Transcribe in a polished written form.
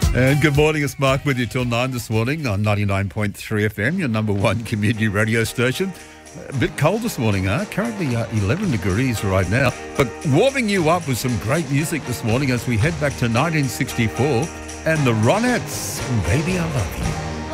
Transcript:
And good morning, it's Mark with you till 9 this morning on 99.3 FM, your number one community radio station. A bit cold this morning, currently 11 degrees right now. But warming you up with some great music this morning as we head back to 1964 and the Ronettes, Baby I Love You.